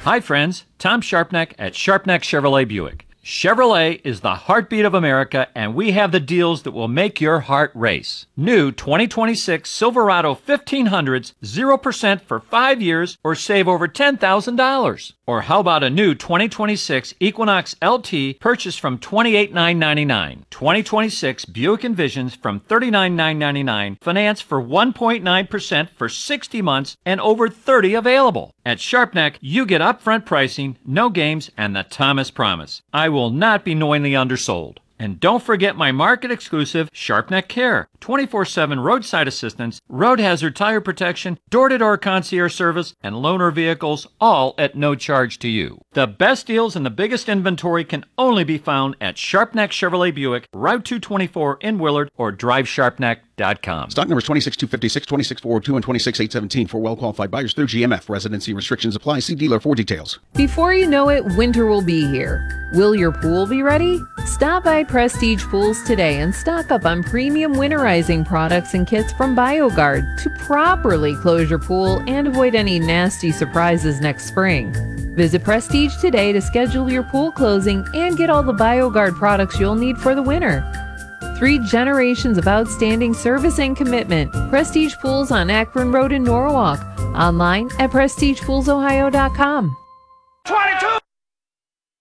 Hi friends, Tom Sharpneck at Sharpneck Chevrolet Buick. Chevrolet is the heartbeat of America, and we have the deals that will make your heart race. New 2026 Silverado 1500s, 0% for 5 years, or save over $10,000. Or how about a new 2026 Equinox LT purchased from $28,999. 2026 Buick Envisions from $39,999, finance for 1.9% for 60 months, and over 30 available. At Sharpneck, you get upfront pricing, no games, and the Thomas Promise. I will not be knowingly undersold. And don't forget my market-exclusive Sharpneck Care, 24/7 roadside assistance, road hazard tire protection, door-to-door concierge service, and loaner vehicles, all at no charge to you. The best deals and the biggest inventory can only be found at Sharpneck Chevrolet Buick, Route 224 in Willard, or drivesharpneck.com. Stock numbers 26256, 26402, and 26817 for well-qualified buyers through GMF. Residency restrictions apply. See dealer for details. Before you know it, winter will be here. Will your pool be ready? Stop by Prestige Pools today and stock up on premium winterizing products and kits from BioGuard to properly close your pool and avoid any nasty surprises next spring. Visit Prestige today to schedule your pool closing and get all the BioGuard products you'll need for the winter. 3 generations of outstanding service and commitment. Prestige Pools on Akron Road in Norwalk. Online at prestigepoolsohio.com. 22!